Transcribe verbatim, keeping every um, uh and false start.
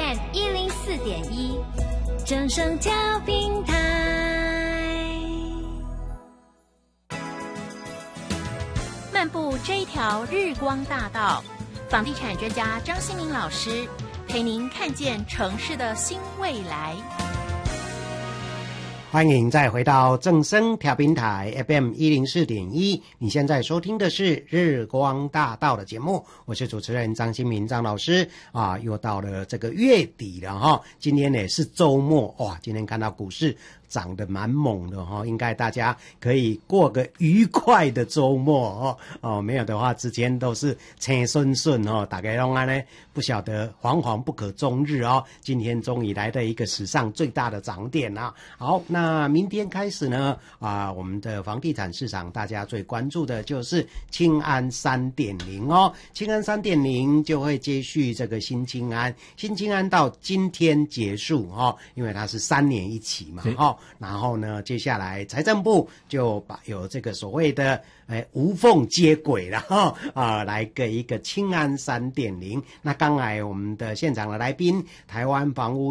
M 一零四点一，正声调频台。漫步这一条日光大道，房地产专家张新民老师陪您看见城市的新未来。 欢迎再回到正声调频台 F M 一零四点一，你现在收听的是日光大道的节目，我是主持人张新民张老师啊，又到了这个月底了哈，今天呢是周末哇，今天看到股市涨得蛮猛的哈，应该大家可以过个愉快的周末哦哦，没有的话之前都是车顺顺哦，大概拢安呢不晓得惶惶不可终日哦，今天终于来的一个史上最大的涨点啦。好，那明天开始呢啊，我们的房地产市场大家最关注的就是青安 三点零 哦，青安 三点零 就会接续这个新青安，新青安到今天结束哦，因为它是三年一期嘛哦。然后呢，接下来财政部就把有这个所谓的诶无缝接轨了哈啊，来给一个青安 三点零。那刚才我们的现场的来宾，台湾房屋